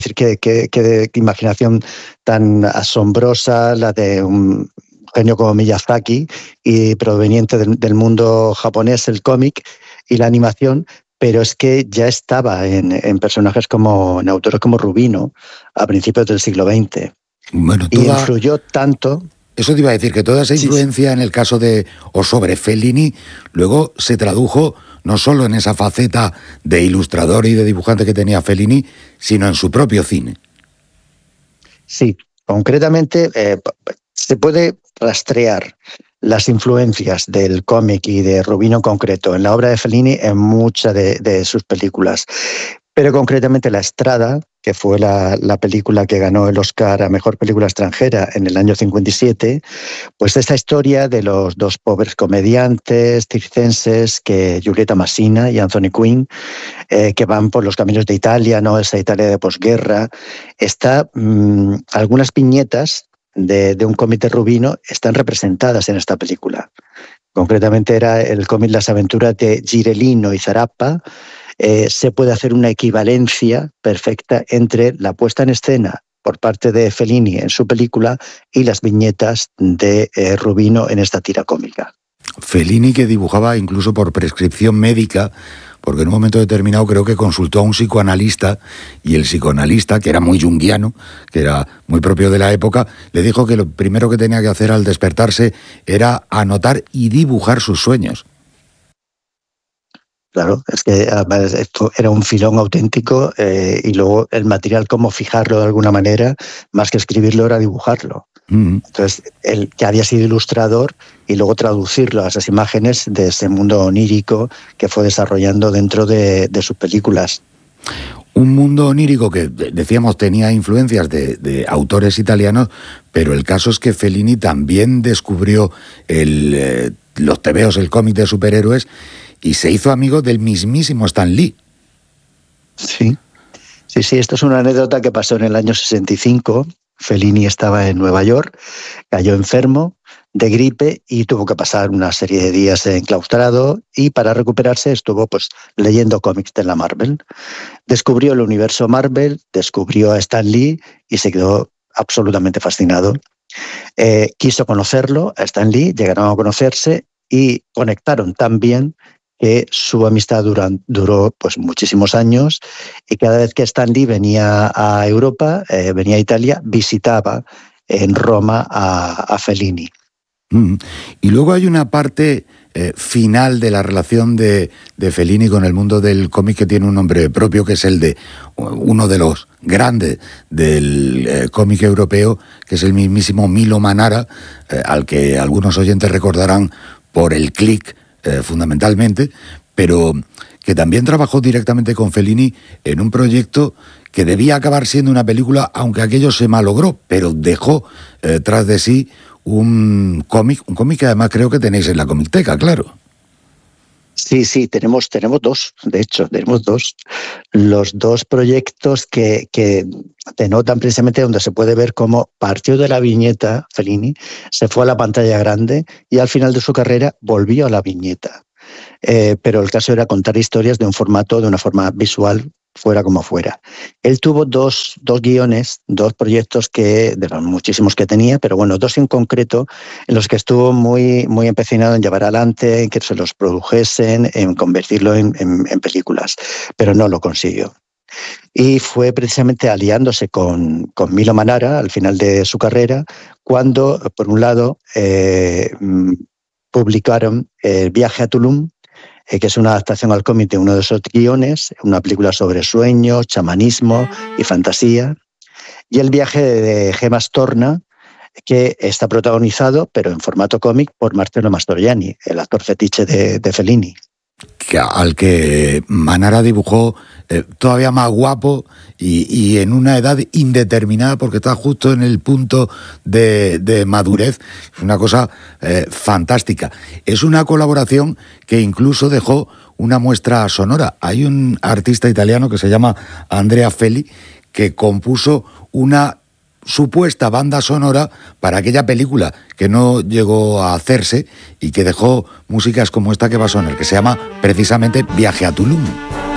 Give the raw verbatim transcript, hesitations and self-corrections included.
decir, qué, qué, qué imaginación tan asombrosa la de un genio como Miyazaki, y proveniente del, del mundo japonés, el cómic y la animación, pero es que ya estaba en, en personajes como, en autores como Rubino a principios del siglo veinte. Bueno, y toda... influyó tanto... Eso te iba a decir, que toda esa influencia sí, sí. en el caso de, o sobre Fellini, luego se tradujo no solo en esa faceta de ilustrador y de dibujante que tenía Fellini, sino en su propio cine. Sí, concretamente eh, se puede rastrear las influencias del cómic y de Rubino en concreto en la obra de Fellini en muchas de, de sus películas. Pero concretamente La Estrada, que fue la, la película que ganó el Oscar a Mejor Película Extranjera en el año cincuenta y siete, pues esta historia de los dos pobres comediantes circenses, que Giulietta Massina y Anthony Quinn, eh, que van por los caminos de Italia, ¿no? Esa Italia de posguerra. Está, mmm, algunas viñetas de, de un cómic de Rubino están representadas en esta película. Concretamente era el cómic Las aventuras de Girellino y Zarappa. Eh, se puede hacer una equivalencia perfecta entre la puesta en escena por parte de Fellini en su película y las viñetas de eh, Rubino en esta tira cómica. Fellini, que dibujaba incluso por prescripción médica, porque en un momento determinado creo que consultó a un psicoanalista, y el psicoanalista, que era muy junguiano, que era muy propio de la época, le dijo que lo primero que tenía que hacer al despertarse era anotar y dibujar sus sueños. Claro, es que además esto era un filón auténtico, eh, y luego el material, cómo fijarlo de alguna manera, más que escribirlo, era dibujarlo. Mm. Entonces, él que había sido ilustrador y luego traducirlo a esas imágenes de ese mundo onírico que fue desarrollando dentro de, de sus películas. Un mundo onírico que, decíamos, tenía influencias de, de autores italianos, pero el caso es que Fellini también descubrió el, eh, los tebeos, el cómic de superhéroes, y se hizo amigo del mismísimo Stan Lee. Sí, sí, sí, esto es una anécdota que pasó en el año sesenta y cinco. Fellini estaba en Nueva York, cayó enfermo de gripe y tuvo que pasar una serie de días enclaustrado, y para recuperarse estuvo pues leyendo cómics de la Marvel. Descubrió el universo Marvel, descubrió a Stan Lee y se quedó absolutamente fascinado. Eh, quiso conocerlo, a Stan Lee, llegaron a conocerse y conectaron tan bien que su amistad duran, duró pues muchísimos años, y cada vez que Stan Lee venía a Europa, eh, venía a Italia, visitaba en Roma a, a Fellini. Mm. Y luego hay una parte eh, final de la relación de, de Fellini con el mundo del cómic que tiene un nombre propio, que es el de uno de los grandes del eh, cómic europeo, que es el mismísimo Milo Manara, eh, al que algunos oyentes recordarán por El Click, eh, fundamentalmente, pero que también trabajó directamente con Fellini en un proyecto que debía acabar siendo una película, aunque aquello se malogró, pero dejó eh, tras de sí un cómic, un cómic que además creo que tenéis en la Comicteca, claro. Sí, sí, tenemos, tenemos dos, de hecho, tenemos dos. Los dos proyectos que, que denotan precisamente donde se puede ver cómo partió de la viñeta Fellini, se fue a la pantalla grande y al final de su carrera volvió a la viñeta. Eh, pero el caso era contar historias de un formato, de una forma visual, fuera como fuera. Él tuvo dos, dos guiones, dos proyectos que, de los muchísimos que tenía, pero bueno, dos en concreto en los que estuvo muy, muy empecinado en llevar adelante, en que se los produjesen, en convertirlo en, en, en películas, pero no lo consiguió. Y fue precisamente aliándose con, con Milo Manara al final de su carrera cuando, por un lado, eh, publicaron El viaje a Tulum, eh, que es una adaptación al cómic de uno de esos guiones, una película sobre sueños, chamanismo y fantasía. Y El viaje de Gemma Storna, que está protagonizado, pero en formato cómic, por Marcello Mastroianni, el actor fetiche de, de Fellini. Que, al que Manara dibujó eh, todavía más guapo y, y en una edad indeterminada, porque está justo en el punto de, de madurez. Es una cosa eh, fantástica. Es una colaboración que incluso dejó una muestra sonora. Hay un artista italiano que se llama Andrea Feli, que compuso una supuesta banda sonora para aquella película que no llegó a hacerse y que dejó músicas como esta que va a sonar, que se llama precisamente Viaje a Tulum.